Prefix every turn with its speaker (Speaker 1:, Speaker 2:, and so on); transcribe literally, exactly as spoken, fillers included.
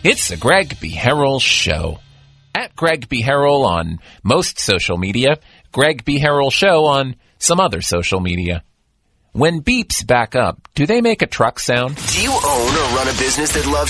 Speaker 1: It's the Greg B. Harrell Show. At Greg B. Harrell on most social media, Greg B. Harrell Show on some other social media. When beeps back up, do they make a truck sound?
Speaker 2: Do you own or run a business that loves